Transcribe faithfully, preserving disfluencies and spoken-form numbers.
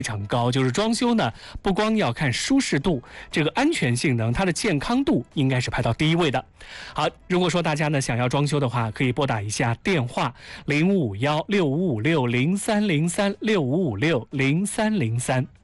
非常高，就是装修呢，不光要看舒适度，这个安全性能，它的健康度应该是排到第一位的。好，如果说大家呢想要装修的话，可以拨打一下电话零五五幺六五五六零三零三六五五六零三零三。